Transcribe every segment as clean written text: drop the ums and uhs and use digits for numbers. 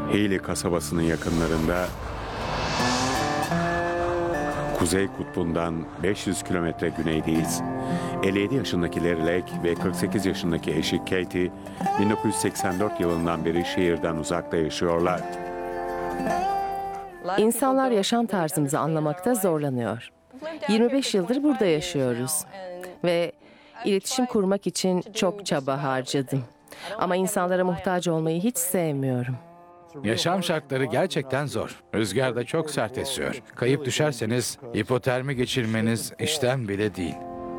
Healy kasabasının yakınlarında Kuzey Kutbu'ndan 500 kilometre güneydeyiz. 57 yaşındaki Larry Lake ve 48 yaşındaki eşi Katie 1984 yılından beri şehirden uzakta yaşıyorlar. İnsanlar yaşam tarzımızı anlamakta zorlanıyor. 25 yıldır burada yaşıyoruz ve iletişim kurmak için çok çaba harcadım. Ama insanlara muhtaç olmayı hiç sevmiyorum. Yaşam şartları gerçekten zor. Rüzgar da çok sert esiyor. Kayıp düşerseniz hipotermi geçirmeniz işten bile değil.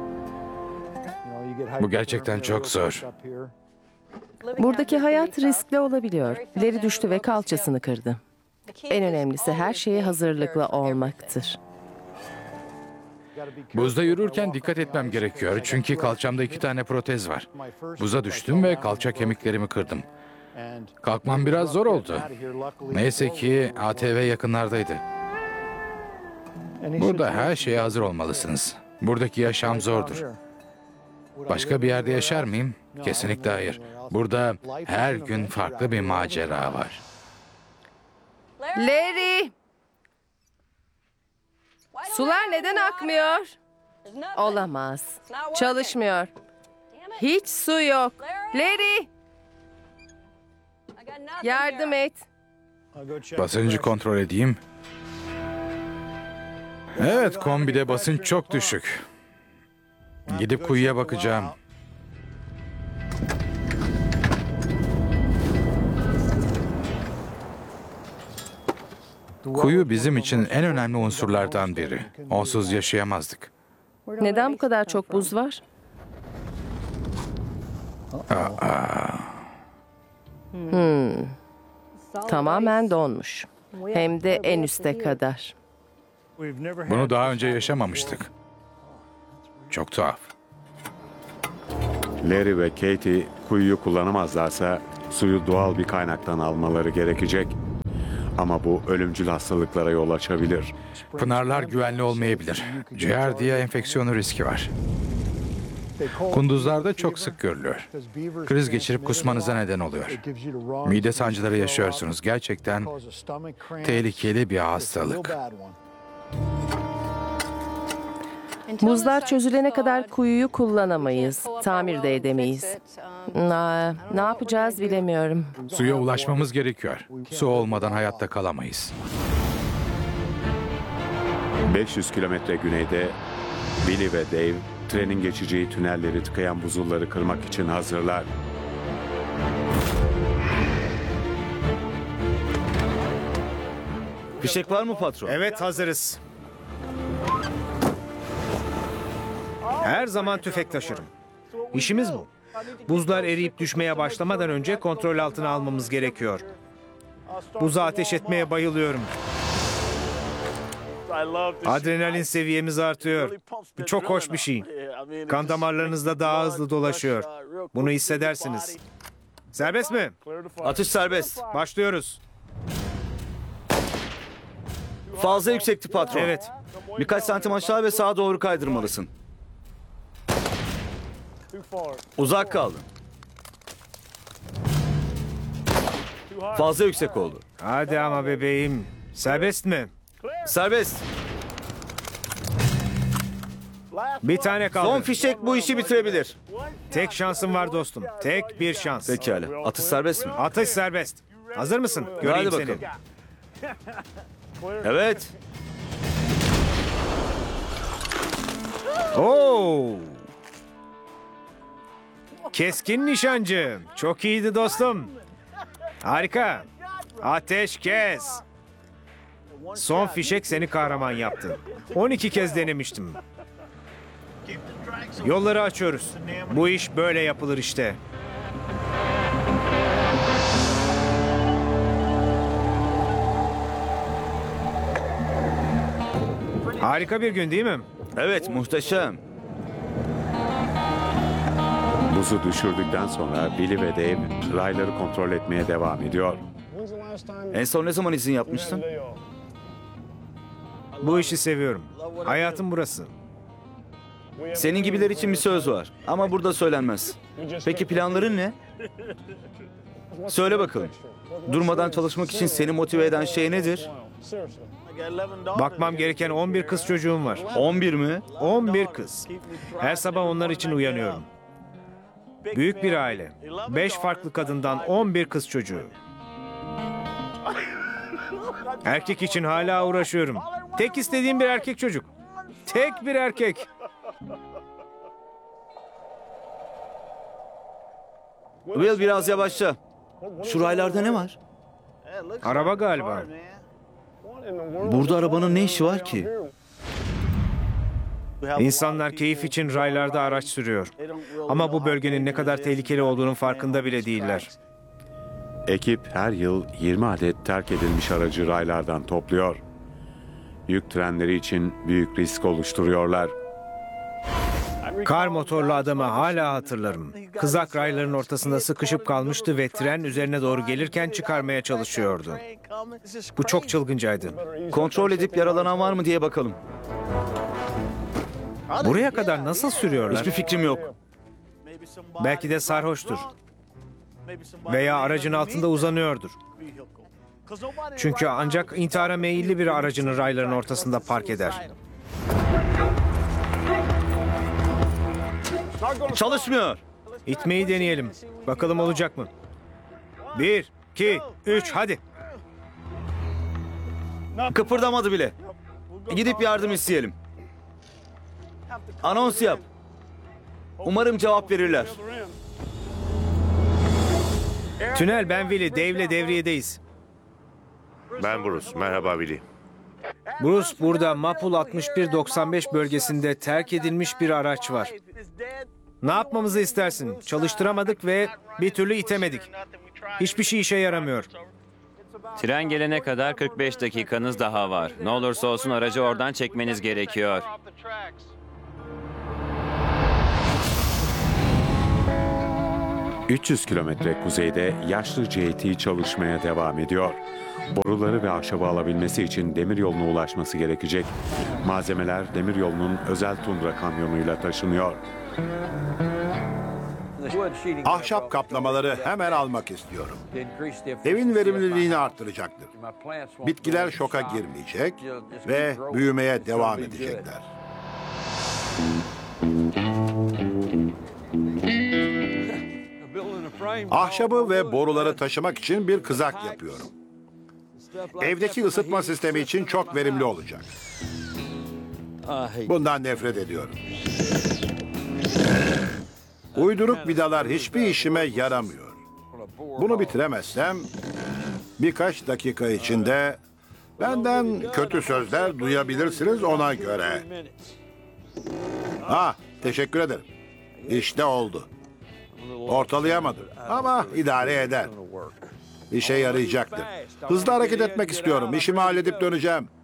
Bu gerçekten çok zor. Buradaki hayat riskli olabiliyor. Larry düştü ve kalçasını kırdı. En önemlisi her şeye hazırlıklı olmaktır. Buzda yürürken dikkat etmem gerekiyor çünkü kalçamda 2 tane protez var. Buza düştüm ve kalça kemiklerimi kırdım. Kalkmam biraz zor oldu. Neyse ki ATV yakınlardaydı. Burada her şeye hazır olmalısınız. Buradaki yaşam zordur. Başka bir yerde yaşar mıyım? Kesinlikle hayır. Burada her gün farklı bir macera var. Larry! Sular neden akmıyor? Olamaz. Çalışmıyor. Hiç su yok. Larry! Yardım et. Basıncı kontrol edeyim. Evet, kombide basınç çok düşük. Gidip kuyuya bakacağım. Kuyu bizim için en önemli unsurlardan biri. Onsuz yaşayamazdık. Neden bu kadar çok buz var? Tamamen donmuş. Hem de en üste kadar. Bunu daha önce yaşamamıştık. Çok tuhaf. Larry ve Katie kuyuyu kullanamazlarsa suyu doğal bir kaynaktan almaları gerekecek. Ama bu ölümcül hastalıklara yol açabilir. Pınarlar güvenli olmayabilir. Giardia enfeksiyonu riski var. Kunduzlarda çok sık görülüyor. Kriz geçirip kusmanıza neden oluyor. Mide sancıları yaşıyorsunuz. Gerçekten tehlikeli bir hastalık. Buzlar çözülene kadar kuyuyu kullanamayız. Tamir de edemeyiz. Ne yapacağız bilemiyorum. Suya ulaşmamız gerekiyor. Su olmadan hayatta kalamayız. 500 kilometre güneyde Billy ve Dave trenin geçeceği tünelleri tıkayan buzulları kırmak için hazırlar. Fişek var mı patron? Evet, hazırız. Her zaman tüfek taşırım. İşimiz bu. Buzlar eriyip düşmeye başlamadan önce kontrol altına almamız gerekiyor. Buza ateş etmeye bayılıyorum. Adrenalin seviyemiz artıyor. Bu çok hoş bir şey. Kan damarlarınızda daha hızlı dolaşıyor. Bunu hissedersiniz. Serbest mi? Atış serbest. Başlıyoruz. Fazla yüksekti patron. Evet. Birkaç santim aşağı ve sağa doğru kaydırmalısın. Uzak kaldın. Fazla yüksek oldu. Hadi ama bebeğim. Serbest mi? Serbest. Bir tane kaldı. Son fişek bu işi bitirebilir. Tek şansım var dostum. Tek bir şans. Pekala. Atış serbest mi? Atış serbest. Hazır mısın? Göreyim Hadi seni. bakalım. Evet. Oo! Keskin nişancı. Çok iyiydi dostum. Harika. Ateş kes. Son fişek seni kahraman yaptı. 12 kez denemiştim. Yolları açıyoruz. Bu iş böyle yapılır işte. Harika bir gün değil mi? Evet, muhteşem. Buzu düşürdükten sonra Billy ve Dave rayları kontrol etmeye devam ediyor. En son ne zaman izin yapmıştın? Bu işi seviyorum. Hayatım burası. Senin gibiler için bir söz var ama burada söylenmez. Peki planların ne? Söyle bakalım. Durmadan çalışmak için seni motive eden şey nedir? Bakmam gereken 11 kız çocuğum var. 11 mi? 11 kız. Her sabah onlar için uyanıyorum. Büyük bir aile. 5 farklı kadından 11 kız çocuğu. Erkek için hala uğraşıyorum. Tek istediğim bir erkek çocuk. Tek bir erkek. Will biraz yavaşça. Şu raylarda ne var? Araba galiba. Burada arabanın ne işi var ki? İnsanlar keyif için raylarda araç sürüyor. Ama bu bölgenin ne kadar tehlikeli olduğunun farkında bile değiller. Ekip her yıl 20 adet terk edilmiş aracı raylardan topluyor. Yük trenleri için büyük risk oluşturuyorlar. Kar motorlu adamı hala hatırlarım. Kızak rayların ortasında sıkışıp kalmıştı ve tren üzerine doğru gelirken çıkarmaya çalışıyordu. Bu çok çılgıncaydı. Kontrol edip yaralanan var mı diye bakalım. Buraya kadar nasıl sürüyorlar? Hiçbir fikrim yok. Belki de sarhoştur. Veya aracın altında uzanıyordur. Çünkü ancak intihara meyilli bir aracını rayların ortasında park eder. Çalışmıyor. İtmeyi deneyelim. Bakalım olacak mı? 1, 2, 3 hadi. Kıpırdamadı bile. Gidip yardım isteyelim. Anons yap. Umarım cevap verirler. Tünel, ben Willy. Dave'le devriyedeyiz. Ben Bruce. Merhaba Willy. Bruce, burada Mapul 6195 bölgesinde terk edilmiş bir araç var. Ne yapmamızı istersin? Çalıştıramadık ve bir türlü itemedik. Hiçbir şey işe yaramıyor. Tren gelene kadar 45 dakikanız daha var. Ne olursa olsun aracı oradan çekmeniz gerekiyor. ...300 kilometre kuzeyde yaşlı JT çalışmaya devam ediyor. Boruları ve ahşabı alabilmesi için demiryoluna ulaşması gerekecek. Malzemeler demiryolunun özel tundra kamyonuyla taşınıyor. Ahşap kaplamaları hemen almak istiyorum. Evin verimliliğini arttıracaktır. Bitkiler şoka girmeyecek ve büyümeye devam edecekler. Ahşabı ve boruları taşımak için bir kızak yapıyorum. Evdeki ısıtma sistemi için çok verimli olacak. Bundan nefret ediyorum. Uyduruk vidalar hiçbir işime yaramıyor. Bunu bitiremezsem birkaç dakika içinde benden kötü sözler duyabilirsiniz ona göre. Teşekkür ederim. İşte oldu. Ortalayamadım ama idare eder. İşe yarayacaktır. Hızlı hareket etmek istiyorum. İşimi halledip döneceğim.